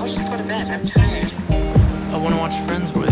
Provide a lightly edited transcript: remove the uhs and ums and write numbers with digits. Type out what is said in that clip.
just go to bed. I'm tired. I want to watch Friends with